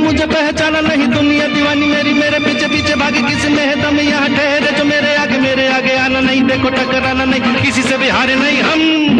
मुझे पहचाना नहीं, दुनिया दीवानी मेरी, मेरे पीछे पीछे भागी, किसी में है दम यहाँ ठहरे जो मेरे आगे आना नहीं, देखो टकराना नहीं, किसी से भी हारे नहीं हम।